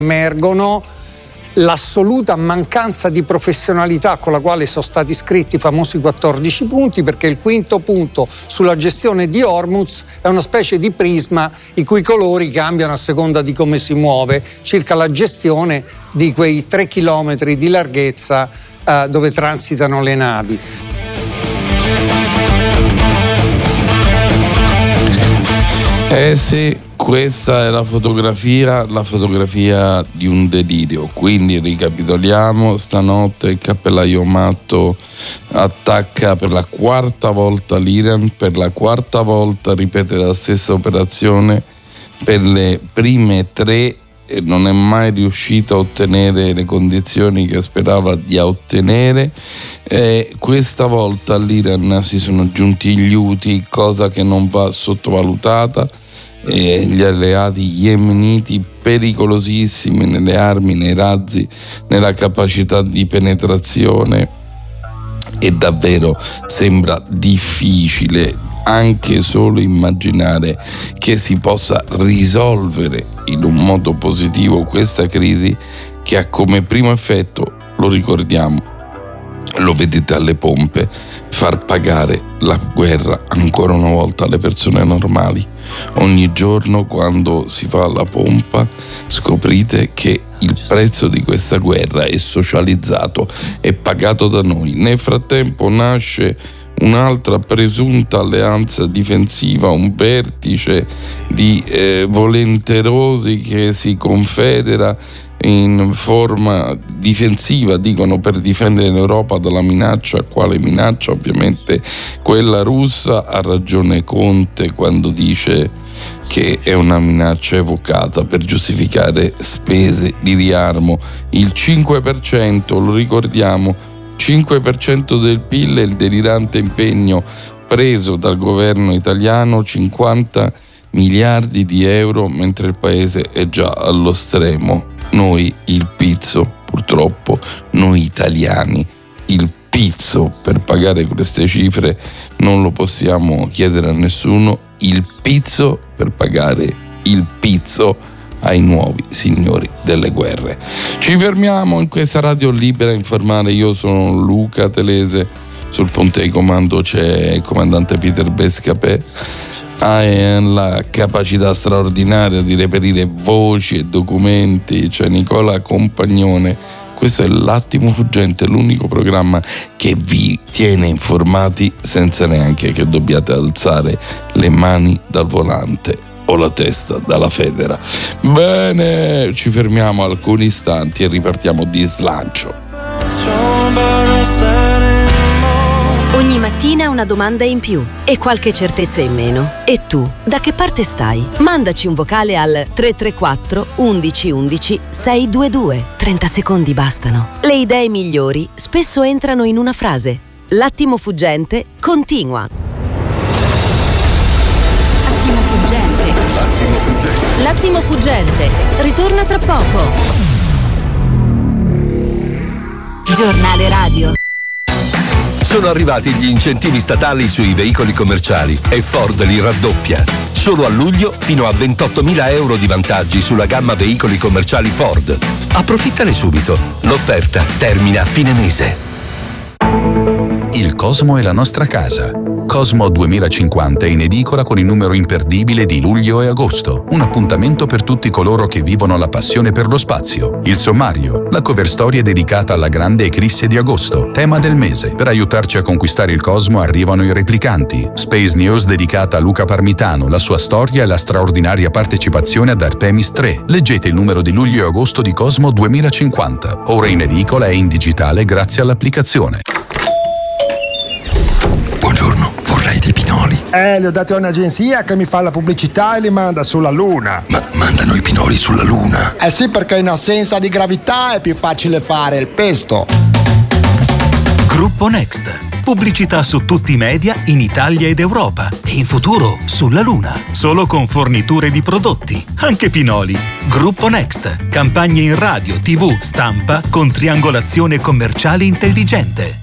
emergono l'assoluta mancanza di professionalità con la quale sono stati scritti i famosi 14 punti, perché il quinto punto sulla gestione di Hormuz è una specie di prisma i cui colori cambiano a seconda di come si muove, circa la gestione di quei 3 chilometri di larghezza dove transitano le navi. Sì, questa è la fotografia di un delirio. Quindi ricapitoliamo: stanotte il cappellaio matto attacca per la 4ª volta l'Iran, per la 4ª volta ripete la stessa operazione, per le prime 3 non è mai riuscito a ottenere le condizioni che sperava di ottenere. Questa volta all'Iran si sono aggiunti gli Houthi, cosa che non va sottovalutata. Gli alleati yemeniti pericolosissimi nelle armi, nei razzi, nella capacità di penetrazione, e davvero sembra difficile anche solo immaginare che si possa risolvere in un modo positivo questa crisi, che ha come primo effetto, lo ricordiamo, lo vedete alle pompe, far pagare la guerra ancora una volta alle persone normali. Ogni giorno quando si fa alla pompa scoprite che il prezzo di questa guerra è socializzato, è pagato da noi. Nel frattempo nasce un'altra presunta alleanza difensiva, un vertice di volenterosi che si confedera in forma difensiva, dicono, per difendere l'Europa dalla minaccia. Quale minaccia? Ovviamente quella russa. Ha ragione Conte quando dice che è una minaccia evocata per giustificare spese di riarmo. Il 5%, lo ricordiamo, 5% del PIL è il delirante impegno preso dal governo italiano, 50 miliardi di euro, mentre il paese è già allo stremo. Noi il pizzo, purtroppo, noi italiani, il pizzo per pagare queste cifre non lo possiamo chiedere a nessuno, il pizzo per pagare il pizzo ai nuovi signori delle guerre. Ci fermiamo in questa radio libera a informare. Io sono Luca Telese, sul ponte di comando c'è il comandante Peter Bescapè. Ha la capacità straordinaria di reperire voci e documenti, c'è Nicola Compagnone. Questo è L'Attimo Fuggente, l'unico programma che vi tiene informati senza neanche che dobbiate alzare le mani dal volante o la testa dalla federa. Bene, ci fermiamo alcuni istanti e ripartiamo di slancio. Ogni mattina una domanda in più e qualche certezza in meno. E tu, da che parte stai? Mandaci un vocale al 334 11 11 622. 30 secondi bastano. Le idee migliori spesso entrano in una frase. L'attimo fuggente continua. Attimo fuggente. L'attimo fuggente. L'attimo fuggente ritorna tra poco. Giornale radio. Sono arrivati gli incentivi statali sui veicoli commerciali e Ford li raddoppia. Solo a luglio fino a 28.000 euro di vantaggi sulla gamma veicoli commerciali Ford. Approfittane subito. L'offerta termina a fine mese. Il Cosmo è la nostra casa. Cosmo 2050 è in edicola con il numero imperdibile di luglio e agosto. Un appuntamento per tutti coloro che vivono la passione per lo spazio. Il sommario, la cover story dedicata alla grande eclisse di agosto, tema del mese. Per aiutarci a conquistare il Cosmo arrivano i replicanti. Space News dedicata a Luca Parmitano, la sua storia e la straordinaria partecipazione ad Artemis 3. Leggete il numero di luglio e agosto di Cosmo 2050. Ora in edicola e in digitale grazie all'applicazione. Buongiorno, vorrei dei pinoli. Li ho dati a un'agenzia che mi fa la pubblicità e li manda sulla Luna. Ma mandano i pinoli sulla Luna? Sì, perché in assenza di gravità è più facile fare il pesto. Gruppo Next. Pubblicità su tutti i media in Italia ed Europa e in futuro sulla Luna. Solo con forniture di prodotti, anche pinoli. Gruppo Next. Campagne in radio, TV, stampa con triangolazione commerciale intelligente.